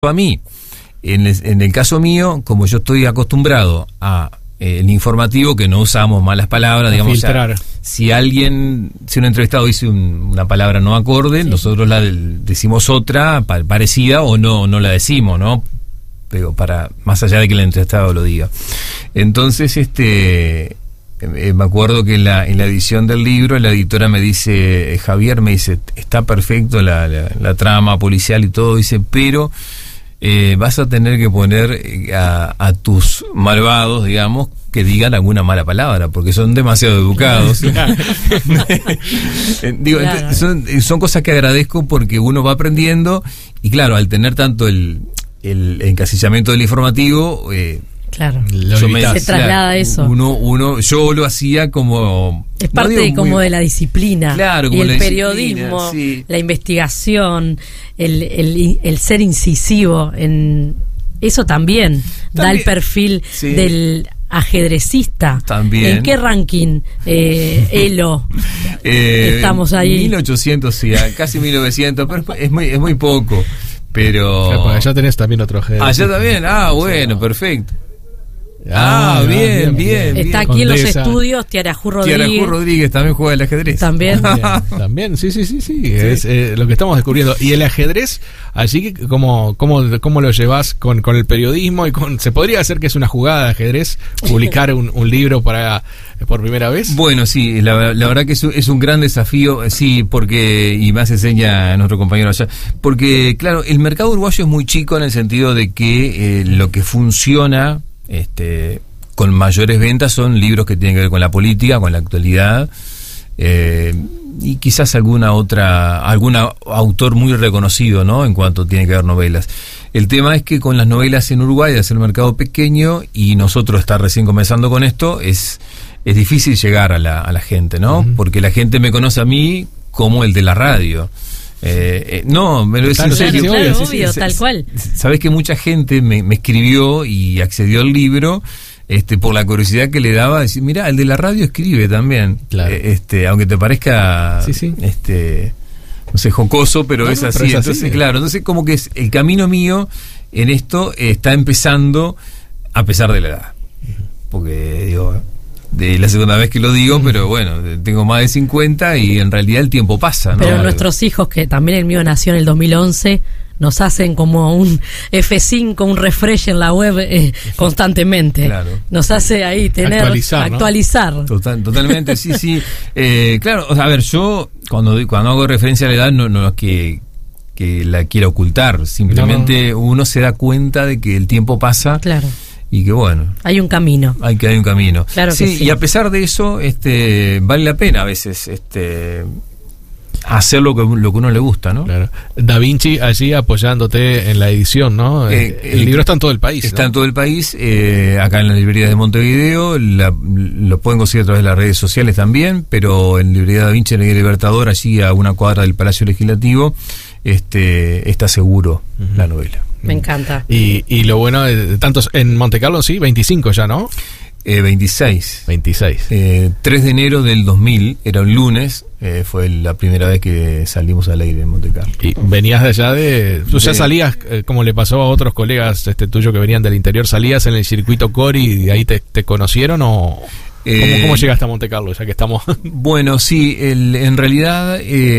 a mí. En el caso mío, como yo estoy acostumbrado a el informativo, que no usamos malas palabras, digamos, filtrar. O sea, si un entrevistado dice una palabra no acorde, sí, nosotros decimos otra parecida o no la decimos, ¿no? Pero más allá de que el entrevistado lo diga. Entonces, me acuerdo que en la edición del libro la editora me dice, Javier, me dice, está perfecto la trama policial y todo, dice, pero vas a tener que poner a tus malvados, digamos, que digan alguna mala palabra, porque son demasiado educados. Digo, claro. Son cosas que agradezco porque uno va aprendiendo, y claro, al tener tanto el encasillamiento del informativo, claro, se traslada eso. Yo lo hacía como... Es parte como de la disciplina. Claro, como y el periodismo, sí, la investigación, el ser incisivo en eso también da el perfil, sí, del ajedrecista. También. ¿En qué ranking, Elo? Estamos ahí. 1800, sí, casi 1900, pero es muy poco. Pero... Claro, allá tenés también otro ajedrez. Allá también, bueno, perfecto. Bien. Está aquí Condesa. En los estudios Tiarajú Rodríguez también juega el ajedrez. También, sí. Es lo que estamos descubriendo. Y el ajedrez, allí, ¿cómo lo llevas con el periodismo? ¿Se podría hacer que es una jugada de ajedrez publicar un libro por primera vez? Bueno, sí, la verdad que es un gran desafío, sí, porque, y más enseña nuestro compañero allá, porque, claro, el mercado uruguayo es muy chico en el sentido de que lo que funciona con mayores ventas son libros que tienen que ver con la política, con la actualidad, y quizás algún autor muy reconocido, ¿no? En cuanto tiene que ver novelas. El tema es que con las novelas en Uruguay, es el mercado pequeño, y nosotros estar recién comenzando con esto, es difícil llegar a la gente, ¿no? Uh-huh. Porque la gente me conoce a mí como el de la radio. No, me lo decís en serio. Claro, obvio, tal cual. Sabés que mucha gente me escribió y accedió al libro por la curiosidad que le daba, decir, mirá, el de la radio escribe también. Claro. Aunque te parezca no sé, jocoso, pero es así. Pero entonces, claro, entonces como que el camino mío en esto está empezando a pesar de la edad. Porque digo, de la segunda vez que lo digo, pero bueno, tengo más de 50 y en realidad el tiempo pasa, ¿no? Pero nuestros hijos, que también el mío nació en el 2011, nos hacen como un F5, un refresh en la web constantemente. Claro. Nos hace ahí actualizar. ¿No? Totalmente, sí. Claro, o sea, a ver, yo cuando hago referencia a la edad no es que la quiera ocultar, simplemente uno se da cuenta de que el tiempo pasa. Claro. Y que bueno, hay un camino. Hay un camino. Claro que sí. Y a pesar de eso, vale la pena a veces hacer lo que uno le gusta, ¿no? Claro. Da Vinci allí apoyándote en la edición, ¿no? El libro está en todo el país. Está en todo el país, acá en las librerías de Montevideo, lo pueden conseguir a través de las redes sociales también, pero en librería Da Vinci, en el Libertador, allí a una cuadra del Palacio Legislativo, está seguro la novela. Me encanta. Y lo bueno de tantos en Montecarlo, sí, 25 ya, ¿no? 26. 3 de enero del 2000, era un lunes, fue la primera vez que salimos al aire en Montecarlo. Y venías de allá tú ya salías, como le pasó a otros colegas tuyos que venían del interior, salías en el circuito Cori y de ahí te conocieron o... ¿Cómo llegaste a Montecarlo, ya que estamos? Bueno, sí, en realidad...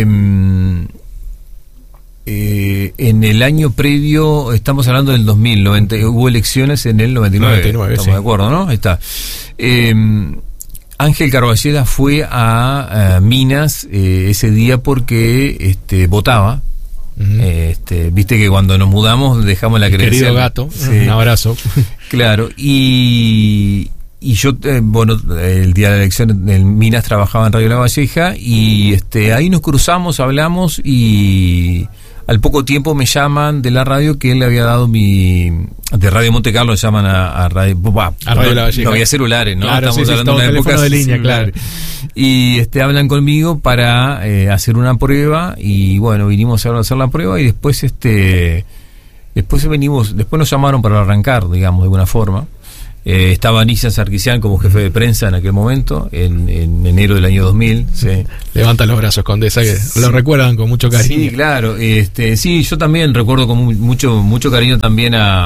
en el año previo, estamos hablando del 2000, hubo elecciones en el 99 estamos de acuerdo, ¿no? Ahí está. Ángel Carballeda fue a Minas ese día porque votaba. Uh-huh. Viste que cuando nos mudamos dejamos la credencial. Querido gato, un abrazo. Claro, y yo, el día de la elección en Minas trabajaba en Radio La Valleja y ahí nos cruzamos, hablamos y al poco tiempo me llaman de la radio que él le había dado de Radio Montecarlo, llaman a Radio La Valleja. No había celulares, ¿no? Claro, estamos hablando de una época de línea, claro. Y hablan conmigo para hacer una prueba y bueno, vinimos a hacer la prueba y después nos llamaron para arrancar, digamos, de alguna forma. Estaba Nissan Sarkisian como jefe de prensa en aquel momento, en enero del año 2000. Sí. Levanta los brazos, Condesa, que sí. Lo recuerdan con mucho cariño. Sí, claro. Sí, yo también recuerdo con mucho cariño también a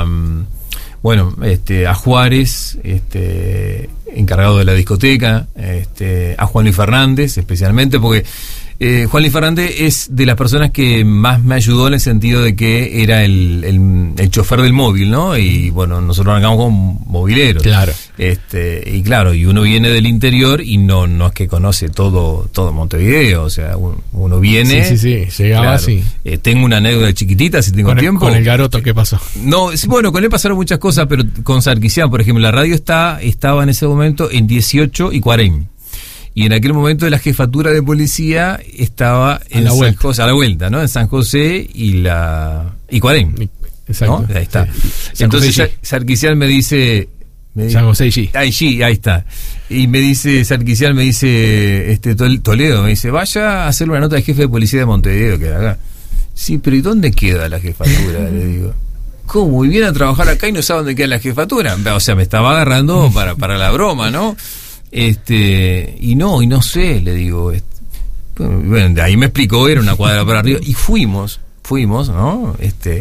Juárez, encargado de la discoteca, a Juan Luis Fernández, especialmente, porque Juan Luis Fernández es de las personas que más me ayudó en el sentido de que era el chofer del móvil, ¿no? Y bueno, nosotros arrancamos como mobileros. Claro. Y claro, y uno viene del interior y no es que conoce todo Montevideo, o sea, uno viene. Sí, llegaba claro, así. Tengo una anécdota chiquitita, si tengo tiempo. Con el Garoto, ¿qué pasó? No, bueno, con él pasaron muchas cosas, pero con Sarkisian, por ejemplo, la radio estaba en ese momento en 18 y 40. Y en aquel momento la jefatura de policía estaba en San José, a la vuelta, ¿no? En San José y Cuarén. Exacto. ¿no? Ahí está. Sí. Entonces Sarkisian me dice San José y G. Ahí está. Y me dice, Sarkisian me dice, Toledo, me dice, vaya a hacer una nota de jefe de policía de Montevideo, que acá. Sí, pero ¿y dónde queda la jefatura? Le digo. ¿Cómo? Y viene a trabajar acá y no sabe dónde queda la jefatura. O sea, me estaba agarrando para la broma, ¿no? Y no sé, le digo. Bueno, de ahí me explicó, era una cuadra para arriba. Y fuimos, ¿no?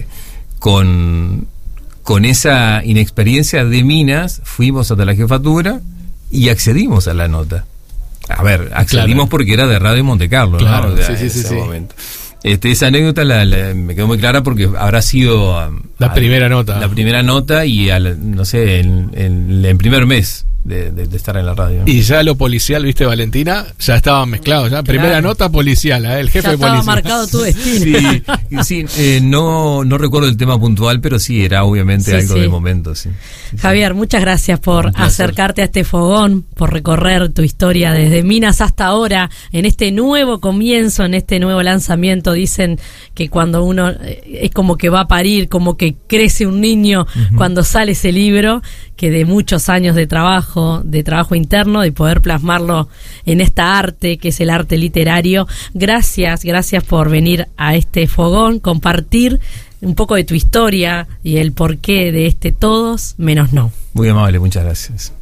Con esa inexperiencia de minas, fuimos hasta la jefatura y accedimos a la nota. A ver, accedimos porque era de Radio Monte Carlo, claro, ¿no? En ese momento. Esa anécdota me quedó muy clara porque habrá sido la primera nota y en primer mes de estar en la radio, ¿no? Y ya lo policial, viste, Valentina, ya estaban mezclados, ya. Primera nota policial, el jefe de policía. Estaba marcado tu destino. Sí, no recuerdo el tema puntual, pero sí, era obviamente algo de momento, sí. Javier, muchas gracias por acercarte a este fogón, por recorrer tu historia desde Minas hasta ahora, en este nuevo comienzo, en este nuevo lanzamiento. Dicen que cuando uno es como que va a parir, como que crece un niño cuando sale ese libro, que de muchos años de trabajo interno, de poder plasmarlo en esta arte, que es el arte literario. Gracias por venir a este fogón, compartir un poco de tu historia y el porqué de Todos Menos No. Muy amable, muchas gracias.